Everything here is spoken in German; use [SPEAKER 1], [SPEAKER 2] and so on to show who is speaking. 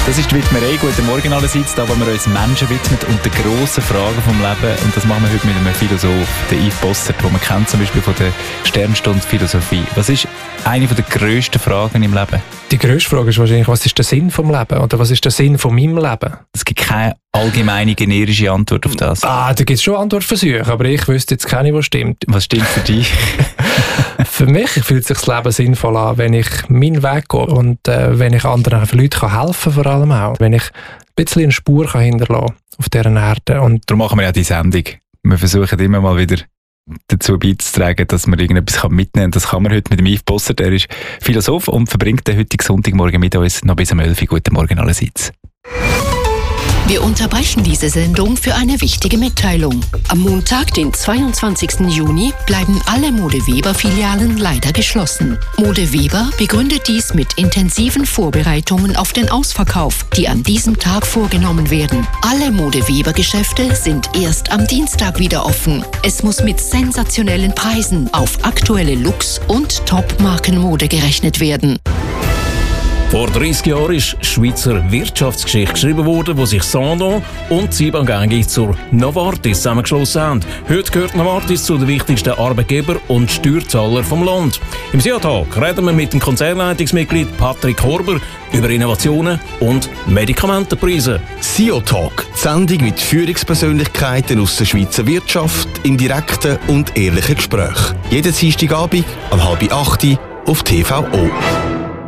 [SPEAKER 1] Das ist die Widmerei. Guten Morgen allerseits, da wo wir uns Menschen widmen und den grossen Fragen vom Leben. Und das machen wir heute mit einem Philosoph, den Yves Bossert, den man kennt zum Beispiel von der Sternstunde Philosophie. Was ist eine der grössten Fragen im Leben?
[SPEAKER 2] Die grösste Frage ist wahrscheinlich, was ist der Sinn vom Leben? Oder was ist der Sinn von meinem Leben?
[SPEAKER 1] Es gibt keine allgemeine, generische Antwort auf das.
[SPEAKER 2] Da gibt es schon Antwortversuche, aber ich wüsste jetzt keine, die stimmt.
[SPEAKER 1] Was stimmt für dich?
[SPEAKER 2] Für mich fühlt sich das Leben sinnvoll an, wenn ich meinen Weg gehe und wenn ich anderen Leuten helfen kann, vor allem auch. Wenn ich ein bisschen eine Spur hinterlassen kann auf dieser Erde. Und
[SPEAKER 1] darum machen wir ja die Sendung. Wir versuchen immer mal wieder dazu beizutragen, dass man irgendetwas mitnehmen kann. Das kann man heute mit dem Yves Bossert. Er ist Philosoph und verbringt den heutigen Sonntagmorgen mit uns noch bis um 11 Uhr. Guten Morgen allerseits.
[SPEAKER 3] Wir unterbrechen diese Sendung für eine wichtige Mitteilung. Am Montag, den 22. Juni, bleiben alle Mode Weber-Filialen leider geschlossen. Mode Weber begründet dies mit intensiven Vorbereitungen auf den Ausverkauf, die an diesem Tag vorgenommen werden. Alle Mode Weber-Geschäfte sind erst am Dienstag wieder offen. Es muss mit sensationellen Preisen auf aktuelle Looks und Top-Markenmode gerechnet werden.
[SPEAKER 4] Vor 30 Jahren ist Schweizer Wirtschaftsgeschichte geschrieben worden, wo sich Sandon und Sibangängi zur Novartis zusammengeschlossen haben. Heute gehört Novartis zu den wichtigsten Arbeitgeber und Steuerzahlern vom Land. Im SIA-Tag reden wir mit dem Konzernleitungsmitglied Patrick Horber über Innovationen und Medikamentenpreise.
[SPEAKER 5] SIA-Tag, die Sendung mit Führungspersönlichkeiten aus der Schweizer Wirtschaft in direkten und ehrlichen Gesprächen. Jeden Dienstagabend um 7:30 auf TVO.